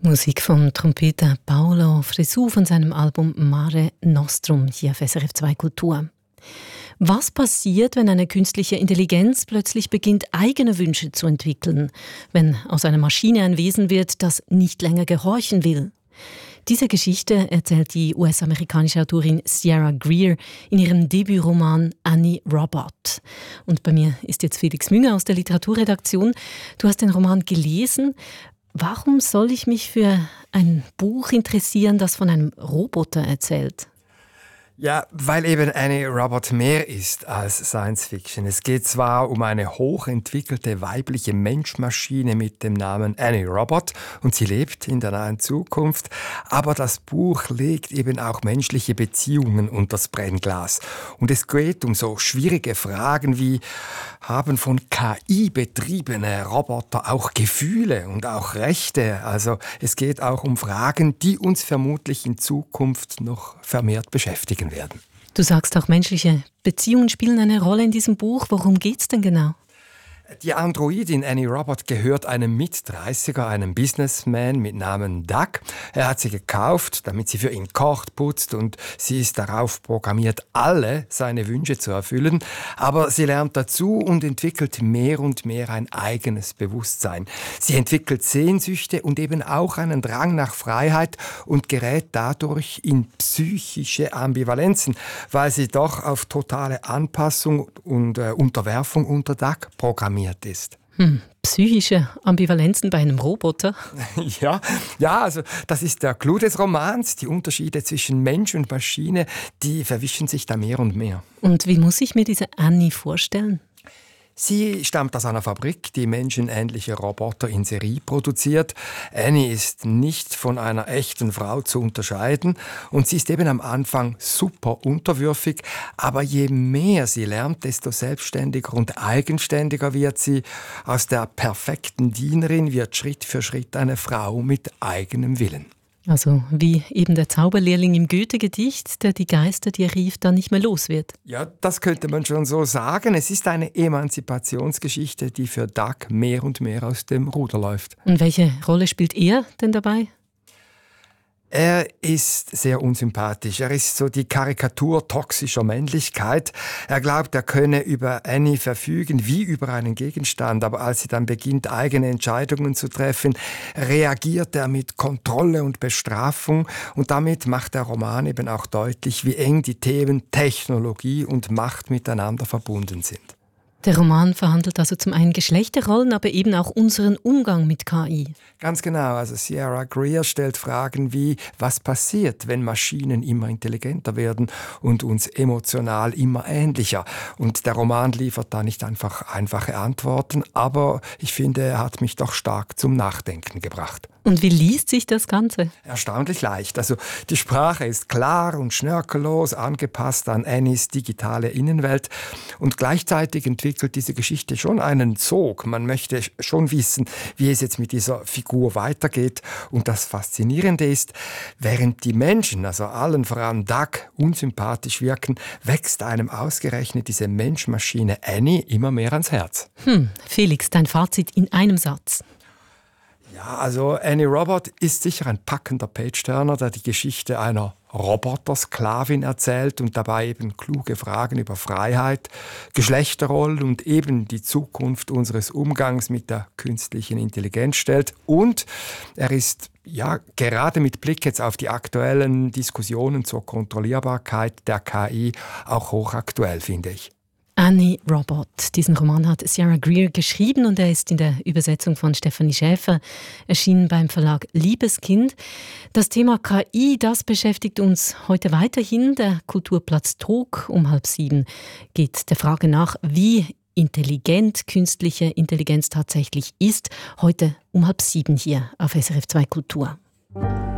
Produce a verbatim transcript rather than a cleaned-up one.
Musik vom Trompeter Paolo Fresu von seinem Album Mare Nostrum hier auf S R F zwei Kultur. Was passiert, wenn eine künstliche Intelligenz plötzlich beginnt, eigene Wünsche zu entwickeln? Wenn aus einer Maschine ein Wesen wird, das nicht länger gehorchen will? Diese Geschichte erzählt die U S-amerikanische Autorin Sierra Greer in ihrem Debütroman Annie Robot. Und bei mir ist jetzt Felix Münger aus der Literaturredaktion. Du hast den Roman gelesen. Warum soll ich mich für ein Buch interessieren, das von einem Roboter erzählt? Ja, weil eben Annie Robot mehr ist als Science Fiction. Es geht zwar um eine hochentwickelte weibliche Menschmaschine mit dem Namen Annie Robot und sie lebt in der nahen Zukunft, aber das Buch legt eben auch menschliche Beziehungen unter das Brennglas. Und es geht um so schwierige Fragen wie, haben von K I betriebene Roboter auch Gefühle und auch Rechte? Also es geht auch um Fragen, die uns vermutlich in Zukunft noch vermehrt beschäftigen werden. Du sagst auch, menschliche Beziehungen spielen eine Rolle in diesem Buch. Worum geht's denn genau? Die Androidin Annie Robot gehört einem Mit-dreißiger, einem Businessman mit Namen Doug. Er hat sie gekauft, damit sie für ihn kocht, putzt und sie ist darauf programmiert, alle seine Wünsche zu erfüllen. Aber sie lernt dazu und entwickelt mehr und mehr ein eigenes Bewusstsein. Sie entwickelt Sehnsüchte und eben auch einen Drang nach Freiheit und gerät dadurch in psychische Ambivalenzen, weil sie doch auf totale Anpassung und äh, Unterwerfung unter Doug programmiert ist. Hm, psychische Ambivalenzen bei einem Roboter? Ja, ja, also das ist der Clou des Romans. Die Unterschiede zwischen Mensch und Maschine, die verwischen sich da mehr und mehr. Und wie muss ich mir diese Annie vorstellen? Sie stammt aus einer Fabrik, die menschenähnliche Roboter in Serie produziert. Annie ist nicht von einer echten Frau zu unterscheiden und sie ist eben am Anfang super unterwürfig, aber je mehr sie lernt, desto selbstständiger und eigenständiger wird sie. Aus der perfekten Dienerin wird Schritt für Schritt eine Frau mit eigenem Willen. Also wie eben der Zauberlehrling im Goethe-Gedicht, der die Geister, die er rief, dann nicht mehr los wird. Ja, das könnte man schon so sagen. Es ist eine Emanzipationsgeschichte, die für Doug mehr und mehr aus dem Ruder läuft. Und welche Rolle spielt er denn dabei? Er ist sehr unsympathisch. Er ist so die Karikatur toxischer Männlichkeit. Er glaubt, er könne über Annie verfügen wie über einen Gegenstand. Aber als sie dann beginnt, eigene Entscheidungen zu treffen, reagiert er mit Kontrolle und Bestrafung. Und damit macht der Roman eben auch deutlich, wie eng die Themen Technologie und Macht miteinander verbunden sind. Der Roman verhandelt also zum einen Geschlechterrollen, aber eben auch unseren Umgang mit K I. Ganz genau. Also Sierra Greer stellt Fragen wie, was passiert, wenn Maschinen immer intelligenter werden und uns emotional immer ähnlicher? Und der Roman liefert da nicht einfach einfache Antworten, aber ich finde, er hat mich doch stark zum Nachdenken gebracht. Und wie liest sich das Ganze? Erstaunlich leicht. Also die Sprache ist klar und schnörkellos, angepasst an Annies digitale Innenwelt. Und gleichzeitig entwickelt diese Geschichte schon einen Sog. Man möchte schon wissen, wie es jetzt mit dieser Figur weitergeht. Und das Faszinierende ist, während die Menschen, also allen voran Doug, unsympathisch wirken, wächst einem ausgerechnet diese Mensch-Maschine Annie immer mehr ans Herz. Hm, Felix, dein Fazit in einem Satz. Ja, also Annie Robot ist sicher ein packender Page-Turner, der die Geschichte einer Robotersklavin erzählt und dabei eben kluge Fragen über Freiheit, Geschlechterrollen und eben die Zukunft unseres Umgangs mit der künstlichen Intelligenz stellt. Und er ist ja gerade mit Blick jetzt auf die aktuellen Diskussionen zur Kontrollierbarkeit der K I auch hochaktuell, finde ich. Annie Robot. Diesen Roman hat Sierra Greer geschrieben und er ist in der Übersetzung von Stefanie Schäfer erschienen beim Verlag Liebeskind. Das Thema K I, das beschäftigt uns heute weiterhin. Der Kulturplatz Trog um halb sieben geht der Frage nach, wie intelligent künstliche Intelligenz tatsächlich ist. Heute um halb sieben hier auf S R F zwei Kultur.